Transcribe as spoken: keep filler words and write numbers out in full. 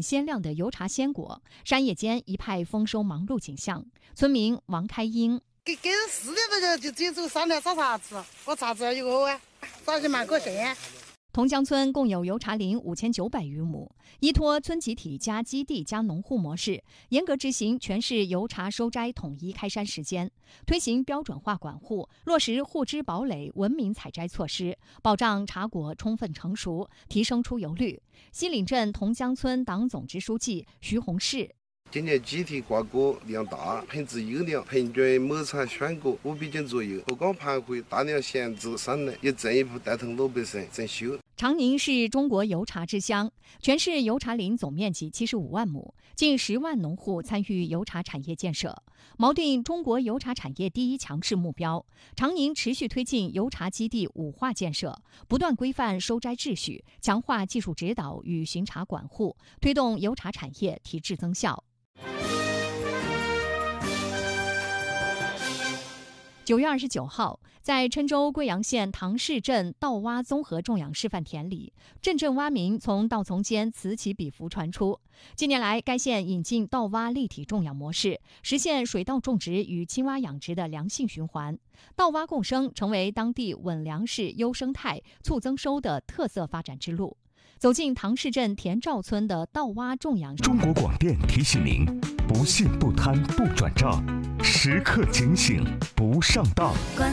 鲜亮的油茶鲜果，山野间一派丰收忙碌景象。村民王开英： 给给人四点多就就直接走商店找茶吃，我茶吃一个碗，早起蛮高兴。 同江村共有油茶林五千九百余亩，依托村集体加基地加农户模式，严格执行全市油茶收摘统一开山时间，推行标准化管护，落实护枝堡垒文明采摘措施，保障茶果充分成熟，提升出油率。西岭镇同江村党总支书记徐洪世： 今年集体挂果量大，品质优良，平均亩产选果五比斤左右。不光盘回大量闲置山内，也进一步带动老百姓增收。 长宁是中国油茶之乡，全市油茶林总面积七十五万亩，近十万农户参与油茶产业建设，锚定中国油茶产业第一强势目标。长宁持续推进油茶基地五化建设，不断规范收摘秩序，强化技术指导与巡查管护，推动油茶产业提质增效。九月二十九号，在郴州贵阳县唐市镇稻洼综合种养示范田里，镇镇蛙鸣从稻丛间此起彼伏传出。近年来，该县引进稻蛙立体种养模式，实现水稻种植与青蛙养殖的良性循环，稻蛙共生成为当地稳粮食、优生态、促增收的特色发展之路。走进唐市镇田赵村的稻蛙种养。 中国广电提醒您：不信不贪不转账，时刻警醒不上当。